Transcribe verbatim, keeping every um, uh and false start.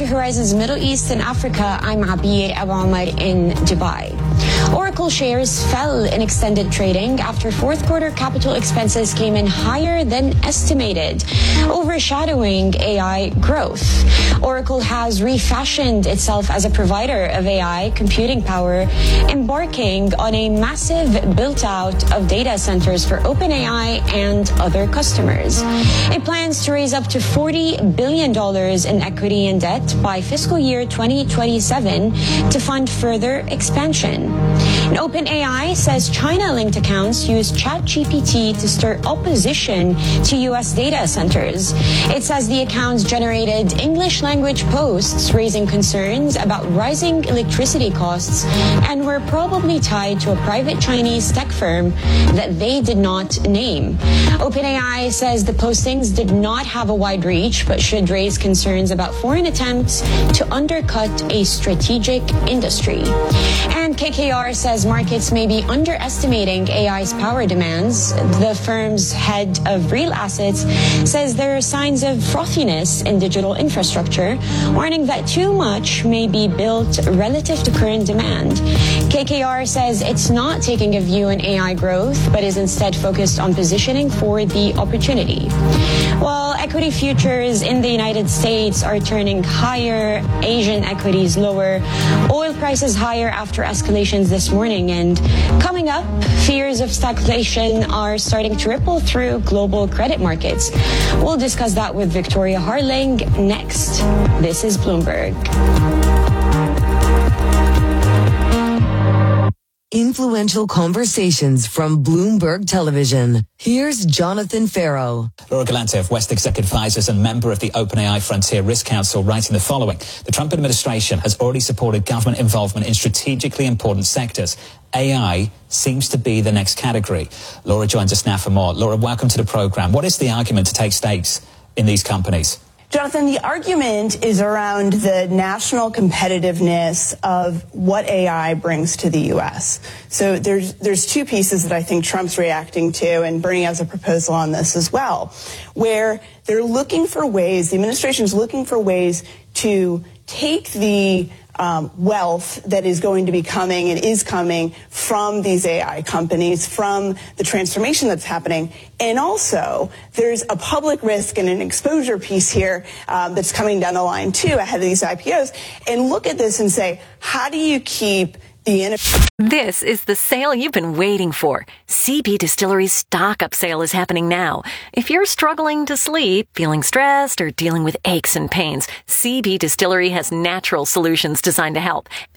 to Horizons Middle East and Africa, I'm Abir Abu Omar in Dubai. Oracle shares fell in extended trading after fourth quarter capital expenses came in higher than estimated, overshadowing A I growth. Oracle has refashioned itself as a provider of A I computing power, embarking on a massive build-out of data centers for OpenAI and other customers. It plans to raise up to forty billion dollars in equity and debt by fiscal year twenty twenty-seven to fund further expansion. And OpenAI says China-linked accounts use ChatGPT to stir opposition to U S data centers. It says the accounts generated English language posts raising concerns about rising electricity costs and were probably tied to a private Chinese tech firm that they did not name. OpenAI says the postings did not have a wide reach but should raise concerns about foreign attempts to undercut a strategic industry. And K K R says markets may be underestimating A I's power demands. The firm's head of real assets says there are signs of frothiness in digital infrastructure, warning that too much may be built relative to current demand. K K R says it's not taking a view on A I growth, but is instead focused on positioning for the opportunity. While equity futures in the United States are turning higher, Asian equities lower, oil prices higher after escalations this morning, and coming up, fears of stagflation are starting to ripple through global credit markets. We'll discuss that with Victoria Harling next. This is Bloomberg. Influential conversations from Bloomberg Television. Here's Jonathan Farrow. Laura Galante of West Executive Advisors and member of the OpenAI Frontier Risk Council writing the following. The Trump administration has already supported government involvement in strategically important sectors. A I seems to be the next category. Laura joins us now for more. Laura, welcome to the program. What is the argument to take stakes in these companies? Jonathan, the argument is around the national competitiveness of what A I brings to the U S. So there's there's two pieces that I think Trump's reacting to, and Bernie has a proposal on this as well, where they're looking for ways, the administration is looking for ways to take the Um, wealth that is going to be coming and is coming from these A I companies, from the transformation that's happening. And also, there's a public risk and an exposure piece here um, that's coming down the line, too, ahead of these I P Os. And look at this and say, how do you keep the... This is the sale you've been waiting for. C B Distillery's stock-up sale is happening now. If you're struggling to sleep, feeling stressed, or dealing with aches and pains, C B Distillery has natural solutions designed to help.